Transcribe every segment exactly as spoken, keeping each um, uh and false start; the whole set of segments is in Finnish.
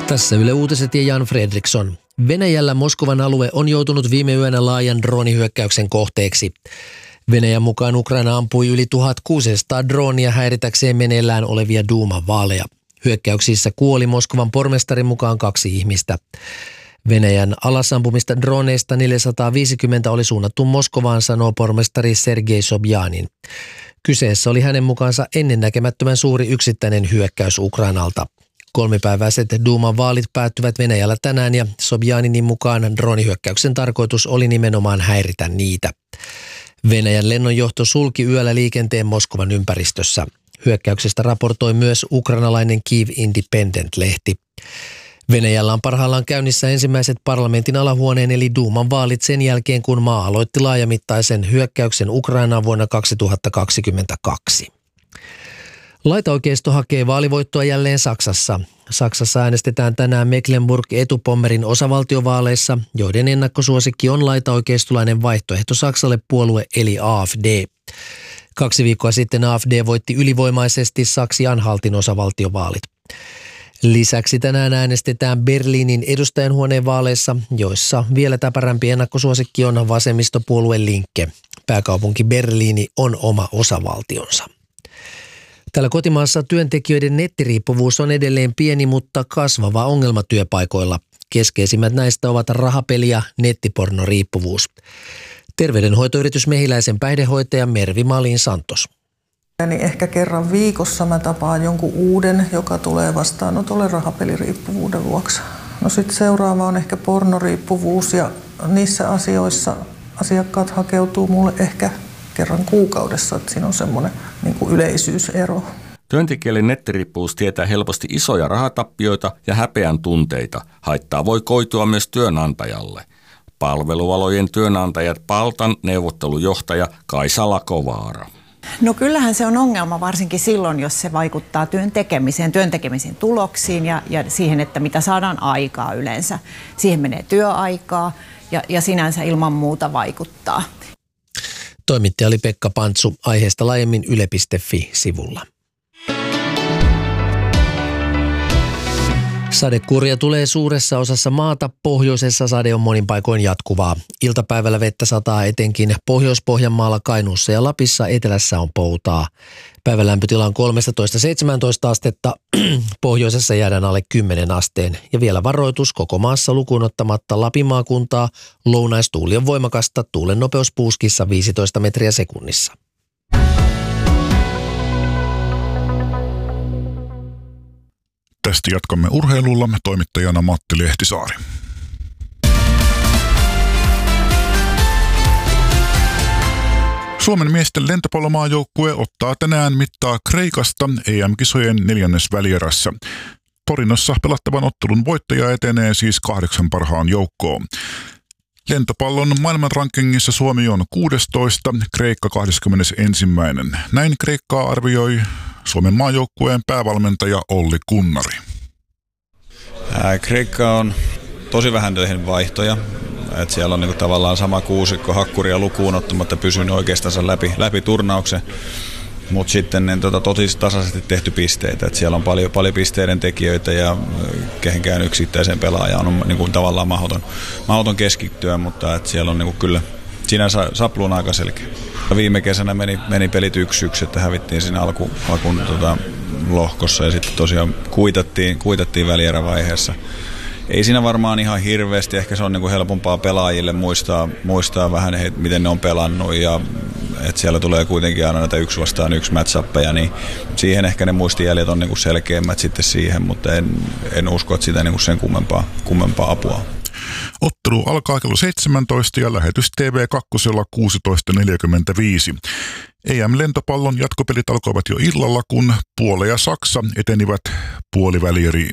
Tässä Yle Uutiset ja Jan Fredriksson. Venäjällä Moskovan alue on joutunut viime yönä laajan droonihyökkäyksen kohteeksi. Venäjän mukaan Ukraina ampui yli tuhatkuusisataa droonia häiritäkseen meneillään olevia Duuman vaaleja. Hyökkäyksissä kuoli Moskovan pormestarin mukaan kaksi ihmistä. Venäjän alasampumista droneista neljäsataaviisikymmentä oli suunnattu Moskovaan, sanoo pormestari Sergei Sobjanin. Kyseessä oli hänen mukaansa ennennäkemättömän suuri yksittäinen hyökkäys Ukrainalta. Kolmipäiväiset Duuman vaalit päättyvät Venäjällä tänään ja Sobjaninin mukaan droonihyökkäyksen tarkoitus oli nimenomaan häiritä niitä. Venäjän lennonjohto sulki yöllä liikenteen Moskovan ympäristössä. Hyökkäyksestä raportoi myös ukrainalainen Kyiv Independent-lehti. Venäjällä on parhaillaan käynnissä ensimmäiset parlamentin alahuoneen eli Duuman vaalit sen jälkeen, kun maa aloitti laajamittaisen hyökkäyksen Ukrainaan vuonna kaksituhattakaksikymmentäkaksi. Laitaoikeisto hakee vaalivoittoa jälleen Saksassa. Saksassa äänestetään tänään Mecklenburg-Etupommerin osavaltiovaaleissa, joiden ennakkosuosikki on laitaoikeistolainen vaihtoehto Saksalle puolue eli A F D. Kaksi viikkoa sitten A F D voitti ylivoimaisesti Saksi-Anhaltin osavaltiovaalit. Lisäksi tänään äänestetään Berliinin edustajanhuoneen vaaleissa, joissa vielä täpärämpi ennakkosuosikki on vasemmistopuolue Linke. Pääkaupunki Berliini on oma osavaltionsa. Täällä kotimaassa työntekijöiden nettiriippuvuus on edelleen pieni, mutta kasvava ongelma työpaikoilla. Keskeisimmät näistä ovat rahapeli- ja nettipornoriippuvuus. Terveydenhoitoyritys Mehiläisen päihdehoitaja Mervi Malin Santos. Niin ehkä kerran viikossa mä tapaan jonkun uuden, joka tulee vastaanotolle rahapeliriippuvuuden vuoksi. No sitten seuraava on ehkä pornoriippuvuus ja niissä asioissa asiakkaat hakeutuu mulle ehkä kerran kuukaudessa, että siinä on semmoinen niin kuin yleisyysero. Työntekijälle nettiriippuvuus tietää helposti isoja rahatappioita ja häpeän tunteita. Haittaa voi koitua myös työnantajalle. Palvelualojen työnantajat Paltan neuvottelujohtaja Kaisa Lakovaara. No kyllähän se on ongelma varsinkin silloin, jos se vaikuttaa työn tekemiseen, työn tekemisen tuloksiin ja, ja siihen, että mitä saadaan aikaa yleensä. Siihen menee työaikaa ja, ja sinänsä ilman muuta vaikuttaa. Toimittaja oli Pekka Pantsu, aiheesta laajemmin yle piste fi-sivulla. Sadekuuria tulee suuressa osassa maata, pohjoisessa sade on monin paikoin jatkuvaa. Iltapäivällä vettä sataa etenkin Pohjois-Pohjanmaalla, Kainuussa ja Lapissa, etelässä on poutaa. Päivän lämpötila on kolmetoista seitsemäntoista astetta, pohjoisessa jäädään alle kymmenen asteen. Ja vielä varoitus koko maassa lukuun ottamatta Lapin maakuntaa, lounaistuuli on voimakasta, tuulen nopeus puuskissa viisitoista metriä sekunnissa. Tästä jatkamme urheilulla, toimittajana Matti Lehtisaari. Suomen miesten lentopallomaajoukkue ottaa tänään mittaa Kreikasta E M-kisojen neljännesvälierässä. Torinossa pelattavan ottelun voittaja etenee siis kahdeksan parhaan joukkoon. Lentopallon maailmanrankingissa Suomi on kuudestoista, Kreikka kaksikymmentäyksi. Näin Kreikkaa arvioi Suomen maajoukkueen päävalmentaja Olli Kunnari. Ää, Kreikka on tosi vähän tehnyt vaihtoja. Et siellä on niinku tavallaan sama kuusikko hakkuria lukuun ottamatta pysynyt oikeastaan läpi, läpi turnauksen. Mutta sitten niin, tota, tosi tasaisesti tehty pisteitä. Et siellä on paljon, paljon pisteiden tekijöitä ja kehenkään yksittäisen pelaajan on niin kuin, tavallaan mahdoton, mahdoton keskittyä, mutta et siellä on niin kuin, kyllä sinänsä sapluun aika selkeä. Viime kesänä meni, meni pelit yksi yksi, että hävittiin siinä alku, alkuun tota, lohkossa ja sitten tosiaan kuitattiin, kuitattiin välierävaiheessa. Ei siinä varmaan ihan hirveästi, ehkä se on niin kuin helpompaa pelaajille muistaa, muistaa vähän, he, miten ne on pelannut ja että siellä tulee kuitenkin aina näitä yksi vastaan yksi match-appeja, niin siihen ehkä ne muistijäljet on niin kuin selkeämmät sitten siihen, mutta en, en usko, että sitä niin kuin sen kummempaa, kummempaa apua on. Ottelu alkaa kello seitsemäntoista ja lähetys T V kaksi kuusitoista neljäkymmentäviisi. E M-lentopallon jatkopelit alkoivat jo illalla, kun Puola ja Saksa etenivät puolivälieriin.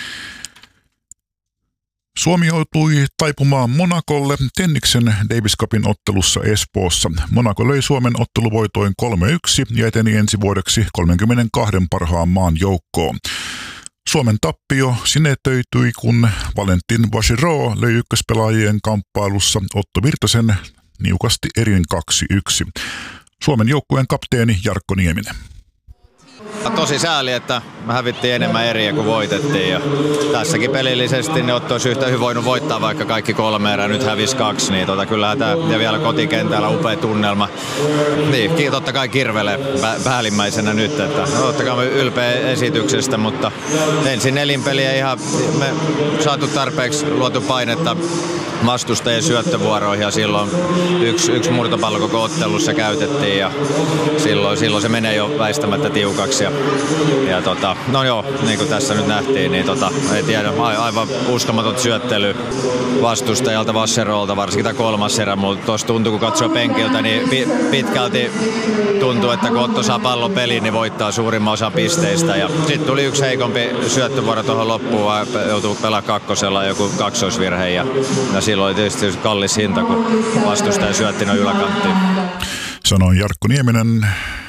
Suomi joutui taipumaan Monacolle Tenniksen Davis Cupin ottelussa Espoossa. Monaco löi Suomen otteluvoitoin kolme yksi ja eteni ensi vuodeksi kolmekymmentäkaksi parhaan maan joukkoon. Suomen tappio sinetöityi, kun Valentin Vachereau löi ykköspelaajien kamppailussa Otto Virtasen niukasti erin kaksi yksi. Suomen joukkueen kapteeni Jarkko Nieminen. Tosi sääli, että me hävittiin enemmän eriä kuin voitettiin. Ja tässäkin pelillisesti ne olisi yhtä hyvin voinut voittaa vaikka kaikki kolme erää, nyt hävisi kaksi. Niin tota, kyllähän tämä, ja vielä kotikentällä upea tunnelma. Niin, totta kai Kirvele päällimmäisenä nyt. Että, no, totta kai ylpeä esityksestä, mutta ensin nelinpeliä ihan me saatu tarpeeksi luotu painetta vastustajien syöttövuoroihin ja silloin yksi, yksi murtopallo koko ottelussa käytettiin ja silloin, silloin se menee jo väistämättä tiukaksi. Ja, ja tota, no joo, niin kuin tässä nyt nähtiin, niin tota, ei tiedä, aivan uskomaton syöttely vastustajalta Vasserolta, varsinkin tämä kolmas erä, mutta tuossa tuntuu, kun katsoo penkiltä, niin pitkälti tuntuu, että kun Otto saa pallon peliin, niin voittaa suurimman osan pisteistä. Ja sitten tuli yksi heikompi syöttövuoro tuohon loppuun, joutuu pelaamaan kakkosella joku kaksoisvirhe ja, ja silloin oli tietysti kallis hinta, kun vastustaja syötti noin yläkanttiin. Sanoi Jarkko Nieminen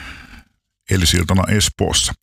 eilisiltana Espoossa.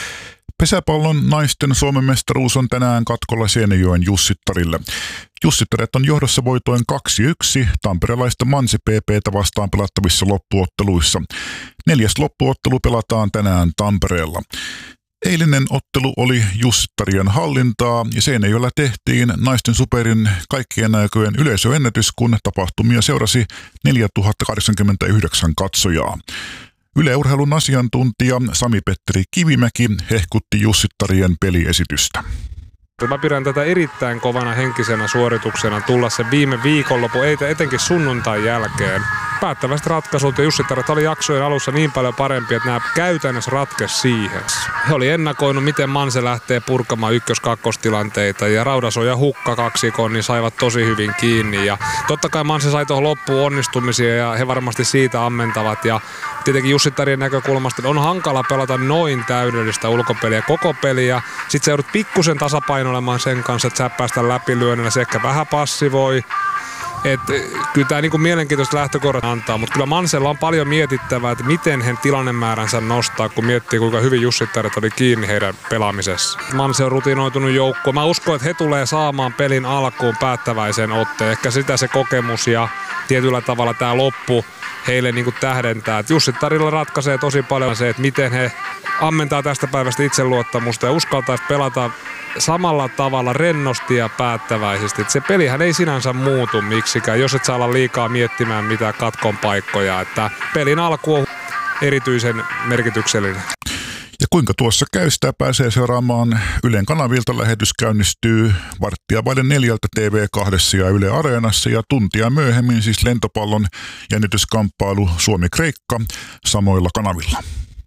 Pesäpallon naisten Suomen mestaruus on tänään katkolla Seinäjoen Jussittarille. Jussittaret on johdossa voitoin kaksi yksi tamperelaista Mansi P P:tä vastaan pelattavissa loppuotteluissa. Neljäs loppuottelu pelataan tänään Tampereella. Eilinen ottelu oli Jussittarien hallintaa ja Seinäjoella tehtiin naisten superin kaikkien aikojen yleisöennätys, kun tapahtumia seurasi neljätuhatta kahdeksankymmentäyhdeksän katsojaa. Yle Urheilun asiantuntija Sami-Petteri Kivimäki hehkutti Jussittarien peliesitystä. Mä pidän tätä erittäin kovana henkisenä suorituksena tulla se viime viikonloppu, etenkin sunnuntain jälkeen. Päättävästi ratkaisut ja Jussittaret oli jaksojen alussa niin paljon parempi, että nämä käytännössä ratkesi siihen. He oli ennakoinut, miten Manse lähtee purkamaan ykkös-kakkostilanteita ja Raudasoja Hukka kaksikon, niin saivat tosi hyvin kiinni. Ja totta kai Manse sai tuohon loppuun onnistumisia ja he varmasti siitä ammentavat. Ja tietenkin Jussittarien näkökulmasta on hankala pelata noin täydellistä ulkopeliä koko peliä. Sitten se joudut pikkusen tasapainoilemaan sen kanssa, että sä päästä läpilyönnillä, se ehkä vähän passivoi. Et, kyllä tämä niinku mielenkiintoista lähtökohdat antaa, mutta kyllä Mansella on paljon mietittävää, että miten he tilannemääränsä nostaa, kun miettii kuinka hyvin Jussittaret oli kiinni heidän pelaamisessa. Manse on rutinoitunut joukko. Mä uskon, että he tulee saamaan pelin alkuun päättäväisen otteen. Ehkä sitä se kokemus ja tietyllä tavalla tämä loppu heille niinku tähdentää. Et Jussittarilla ratkaisee tosi paljon se, että miten he ammentaa tästä päivästä itseluottamusta ja uskaltaisi pelata samalla tavalla rennosti ja päättäväisesti. Et se pelihän ei sinänsä muutu miksikään, jos et saa olla liikaa miettimään mitään katkon paikkoja. Että pelin alku on erityisen merkityksellinen. Ja kuinka tuossa käy, sitä pääsee seuraamaan Ylen kanavilta. Lähetys käynnistyy varttia vaille neljältä T V kaksi ja Yle Areenassa ja tuntia myöhemmin siis lentopallon jännityskamppailu Suomi-Kreikka samoilla kanavilla.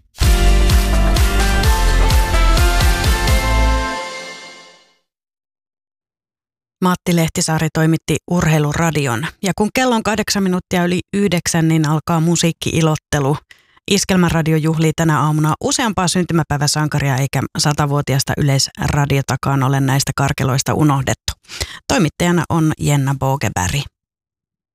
Matti Lehtisaari toimitti Urheiluradion. Ja kun kello on kahdeksan minuuttia yli yhdeksän, niin alkaa musiikki-ilottelu. Iskelmäradio juhlii tänä aamuna useampaa syntymäpäiväsankaria, eikä satavuotiaasta Yleisradiotakaan ole näistä karkeloista unohdettu. Toimittajana on Jenna Bogeberg.